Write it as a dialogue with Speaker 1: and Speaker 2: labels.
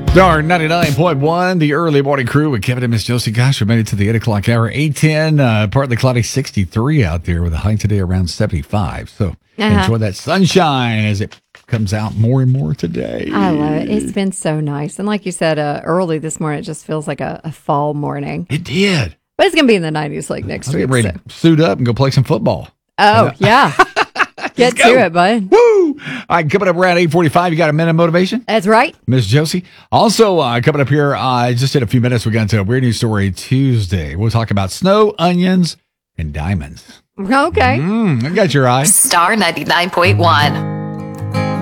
Speaker 1: Star 99.1, the early morning crew with Kevin and Miss Josie. Gosh, we made it to the 8 o'clock hour. 8:10, partly cloudy, 63 out there with a high today around 75. So enjoy that sunshine as it comes out more and more today.
Speaker 2: I love it. It's been so nice. And like you said, early this morning, it just feels like a fall morning.
Speaker 1: It did.
Speaker 2: But it's going to be in the 90s like next week.
Speaker 1: I'm ready to suit up and go play some football.
Speaker 2: Oh, yeah. Get to it, bud.
Speaker 1: Woo! All right, coming up around 8:45, you got a minute of motivation?
Speaker 2: That's right.
Speaker 1: Miss Josie. Also, coming up here, just in a few minutes, we got into a Weird News Story Tuesday. We'll talk about snow, onions, and diamonds.
Speaker 2: Okay.
Speaker 1: I got your eye.
Speaker 3: Star 99.1.